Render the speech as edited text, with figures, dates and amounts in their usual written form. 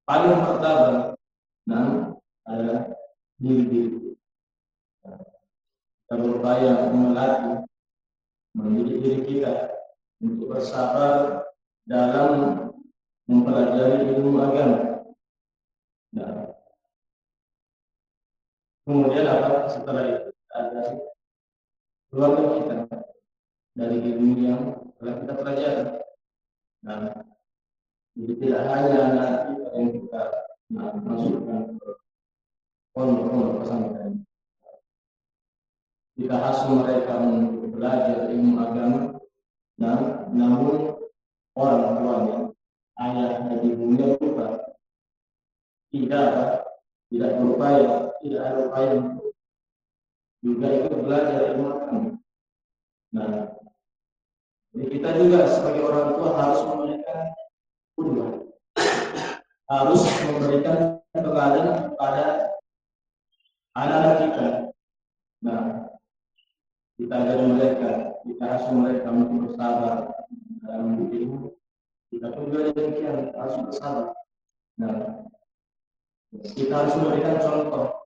paling pertama adalah diri. Kita berupaya melatih, mendidik diri kita untuk bersabar dalam mempelajari ilmu agama. Nah, kemudian setelah itu ada keluarga kita dari ilmu yang telah kita pelajari. Nah, jadi tidak hanya anak kita yang kita masukkan ke pondok pesantren. Kita asuh mereka untuk belajar ilmu agama, namun orang tuanya, ayah dan ibunya lupa, tidak berupaya, tidak ada upaya untuk juga ikut belajar ilmu agama. Nah, jadi kita juga sebagai orang tua harus memberikan qudwah, harus memberikan teladan kepada anak-anak kita. Nah, kita ajar mereka, kita asuh mereka untuk bersabar dalam ilmu. Kita pun juga demikian harus bersabar. Nah, kita harus memberikan contoh